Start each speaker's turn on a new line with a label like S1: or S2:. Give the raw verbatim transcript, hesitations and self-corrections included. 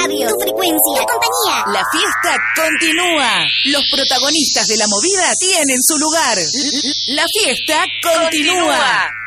S1: radio, tu frecuencia, tu compañía.
S2: La fiesta continúa. Los protagonistas de la movida tienen su lugar. La fiesta continúa.